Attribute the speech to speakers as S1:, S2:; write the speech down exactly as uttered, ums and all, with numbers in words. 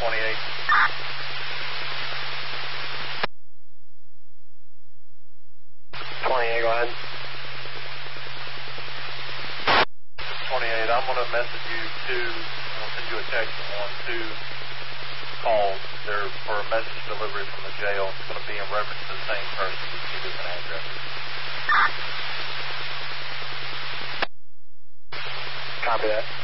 S1: twenty-eight.
S2: twenty-eight, go ahead.
S1: twenty-eight, I'm going to message you two, I'm going to send you a text on two calls. They're for a message delivery from the jail. It's going to be in reference to the same person with two different addresses.
S2: Copy that.